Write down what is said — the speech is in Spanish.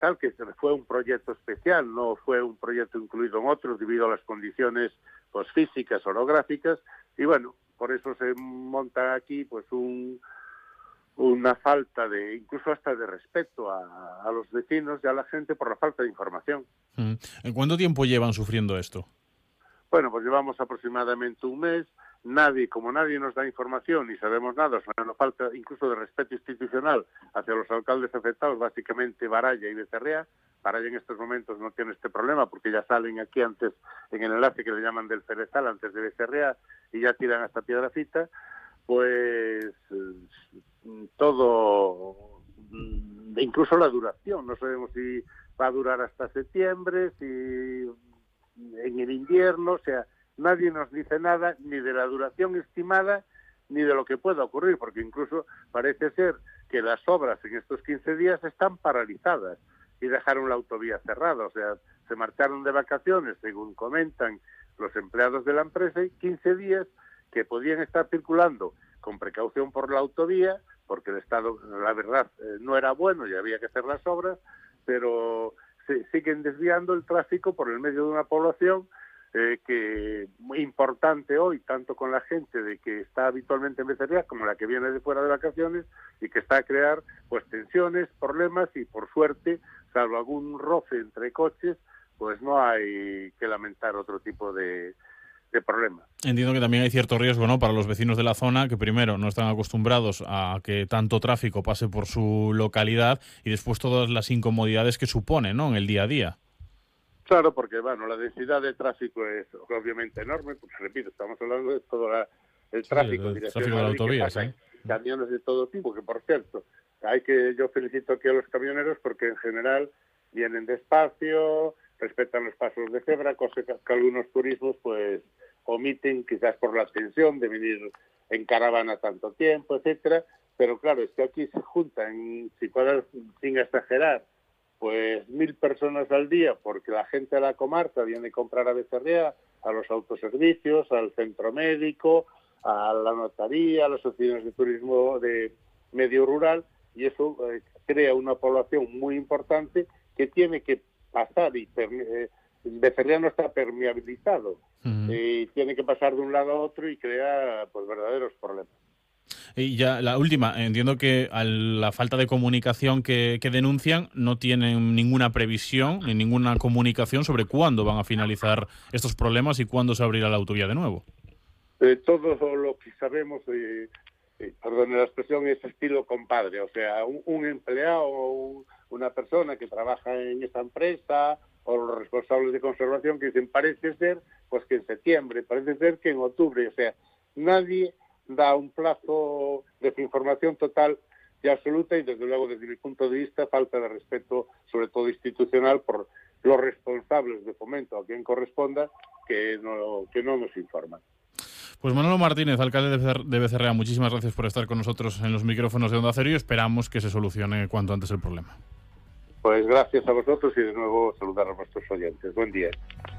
tal, que fue un proyecto especial, no fue un proyecto incluido en otros debido a las condiciones pues físicas, orográficas, y bueno, por eso se monta aquí pues una falta de, incluso hasta de respeto a los vecinos y a la gente por la falta de información. ¿En cuánto tiempo llevan sufriendo esto? Bueno, pues llevamos aproximadamente un mes. Como nadie nos da información ni sabemos nada, o sea, nos falta incluso de respeto institucional hacia los alcaldes afectados, básicamente Baralla y Becerrea. Baralla en estos momentos no tiene este problema porque ya salen aquí antes en el enlace que le llaman del Cerezal, antes de Becerrea, y ya tiran hasta Piedrafita. Pues todo, incluso la duración, no sabemos si va a durar hasta septiembre, si en el invierno, o sea, nadie nos dice nada ni de la duración estimada ni de lo que pueda ocurrir, porque incluso parece ser que las obras en estos 15 días están paralizadas y dejaron la autovía cerrada, o sea, se marcharon de vacaciones, según comentan los empleados de la empresa, y 15 días que podían estar circulando con precaución por la autovía, porque el estado, la verdad, no era bueno y había que hacer las obras, pero se siguen desviando el tráfico por el medio de una población que muy importante hoy, tanto con la gente de que está habitualmente en Becerrea como la que viene de fuera de vacaciones, y que está a crear pues tensiones, problemas, y por suerte, salvo algún roce entre coches, pues no hay que lamentar otro tipo de problemas. Entiendo que también hay cierto riesgo, ¿no?, para los vecinos de la zona, que primero no están acostumbrados a que tanto tráfico pase por su localidad, y después todas las incomodidades que supone, ¿no?, en el día a día. Claro, porque bueno, la densidad de tráfico es obviamente enorme, porque repito, estamos hablando de todo el Sí, tráfico el dirección tráfico a de la Madrid, que autovía, pasa sí. camiones de todo tipo, que por cierto, yo felicito aquí a los camioneros porque en general vienen despacio, respetan los pasos de cebra, cosa que algunos turismos pues omiten, quizás por la tensión de venir en caravana tanto tiempo, etcétera, pero claro, es que aquí se juntan, sin exagerar, pues 1.000 personas al día, porque la gente de la comarca viene a comprar a Becerrea, a los autoservicios, al centro médico, a la notaría, a las oficinas de turismo de medio rural, y eso crea una población muy importante que tiene que pasar, y Becerrea no está permeabilizado, y tiene que pasar de un lado a otro y crea pues verdaderos problemas. Y ya la última, entiendo que a la falta de comunicación que denuncian, no tienen ninguna previsión ni ninguna comunicación sobre cuándo van a finalizar estos problemas y cuándo se abrirá la autovía de nuevo. Todo lo que sabemos, perdón la expresión, es estilo compadre, o sea, un empleado o una persona que trabaja en esa empresa, o los responsables de conservación, que dicen, parece ser pues que en septiembre, parece ser que en octubre, o sea, nadie da un plazo de información total y absoluta, y desde luego desde mi punto de vista falta de respeto, sobre todo institucional, por los responsables de Fomento, a quien corresponda, que no nos informan. Pues Manolo Martínez, alcalde de Becerrea, muchísimas gracias por estar con nosotros en los micrófonos de Onda Cero, y esperamos que se solucione cuanto antes el problema. Pues gracias a vosotros, y de nuevo saludar a vuestros oyentes. Buen día.